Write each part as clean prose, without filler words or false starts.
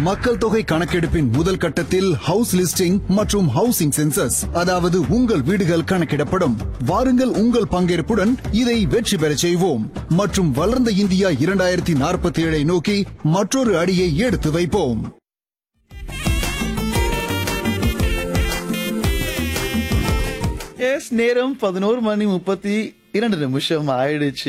மக்கள் தொகை கணக்கெடுப்பின் முதல் கட்டத்தில் ஹவுஸ் லிஸ்டிங் மற்றும் ஹவுசிங் சென்சஸ், அதாவது உங்கள் வீடுகள் கணக்கிடப்படும். வாருங்கள், உங்கள் பங்கேற்புடன் இதை வெற்றி பெறச் செய்வோம் மற்றும் வளர்ந்த இந்தியா 2047 நோக்கி மற்றொரு அடியை எடுத்து வைப்போம். நேரம் 11:32 ஆயிடுச்சு.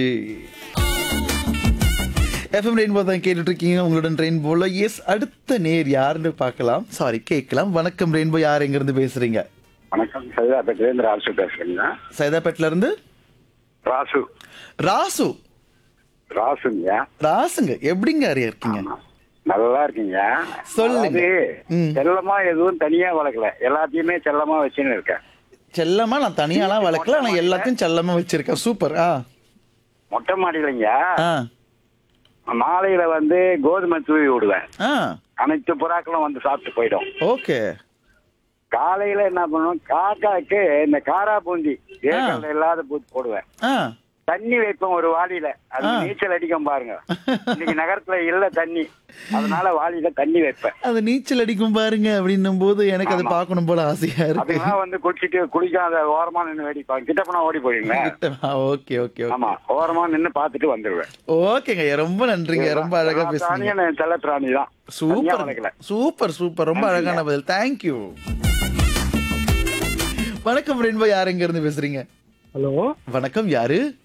எஃப்எம் ரெயின்போ தான் கேட்டுட்டு இருக்கீங்க. உங்களுடன் ரெயின்போல அடுத்த நேர் யாருன்னு பார்க்கலாம், கேட்கலாம். வணக்கம் ரெயின்போ, யார் எங்க இருந்து பேசுறீங்க? வணக்கம், சைதாப்பேட்டில இருந்து ராசு பேசுறீங்க. சைதாப்பேட்டில இருந்து ராசு. ராசு ராசுங்க. ராசுங்க, எப்படிங்க அறியா இருக்கீங்க? நல்லா இருக்கீங்க. சொல்லுங்க. செல்லமா எதுவும் தனியா வளர்க்கல, எல்லாத்தையுமே செல்லமா வச்சுன்னு இருக்கேன். செல்லமா நான் தனியாலாம் வளர்க்கல, ஆனா எல்லாத்தையும் செல்லமா வச்சிருக்கேன். சூப்பர். மொட்டை மாடியிலங்க மாலையில கோதுமை தூவி விடுவேன். அனைத்து புறாக்களும் வந்து சாப்பிட்டு போயிடும். ஓகே. காலையில என்ன பண்ணுவோம், காக்காக்கு இந்த காரா பூந்தி இல்லாத பூத்து போடுவேன். தண்ணி வைப்போம் ஒரு வாளியில, அது நீச்சல் அடிக்கும் பாருங்க. இன்னைக்கு நகரத்துல இல்ல தண்ணி, அதனால வாளியில தண்ணி வைப்பேன். அது நீச்சல் அடிக்கும் பாருங்க அப்படின்னும் போது எனக்கு அதை பார்க்கணும் போல ஆசையா இருக்கு. அதெல்லாம் குளிச்சுட்டு குளிக்காத ஓரமா நின்று வேடிப்பாங்க. கிட்ட போனா ஓடி போயிடுங்க. Okay okay. ஆமா, ஓரமா நின்று பாத்துட்டு வந்துடுவேன். ஓகேங்க, ரொம்ப நன்றிங்க, ரொம்ப அழகா பேசுறீங்க. செல்ல பிராணி தான். சூப்பர் சூப்பர் சூப்பர், ரொம்ப அழகான பதில். தேங்க்யூ. வணக்கம் ரெயின்போ, யார் எங்க இருந்து பேசுறீங்க? ஹலோ, வணக்கம். யாரு?